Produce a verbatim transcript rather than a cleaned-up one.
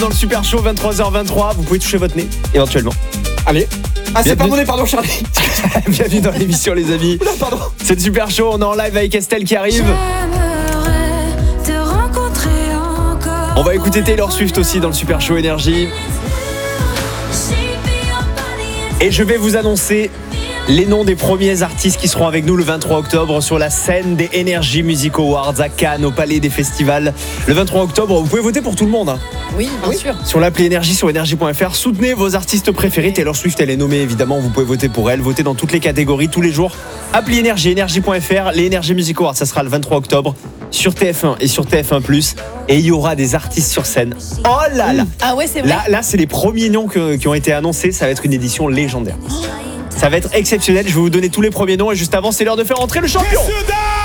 dans le Super Show, vingt-trois heures vingt-trois. Vous pouvez toucher votre nez, éventuellement. Allez. Ah, c'est pas mon nez, pardon, Charlie. Bienvenue dans l'émission, les amis. Oula, pardon. C'est le Super Show, on est en live avec Estelle qui arrive. Te rencontrer encore. On va écouter Taylor Swift aussi dans le Super Show Énergie. Et je vais vous annoncer les noms des premiers artistes qui seront avec nous le vingt-trois octobre sur la scène des Energy Music Awards à Cannes, au Palais des Festivals. Le vingt-trois octobre, vous pouvez voter pour tout le monde. Hein. Oui, bien oui. sûr. Sur l'appli Énergie, sur énergie point f r, soutenez vos artistes préférés. Taylor Swift, elle est nommée évidemment, vous pouvez voter pour elle. Votez dans toutes les catégories, tous les jours. Appli Énergie, énergie point f r, les Energy Music Awards, ça sera le vingt-trois octobre sur T F un et sur T F un plus. Et il y aura des artistes sur scène. Oh là là. Ah ouais, c'est vrai. Là, là c'est les premiers noms que, qui ont été annoncés. Ça va être une édition légendaire. Ça va être exceptionnel. Je vais vous donner tous les premiers noms. Et juste avant, c'est l'heure de faire entrer le champion. Messieurs, dames,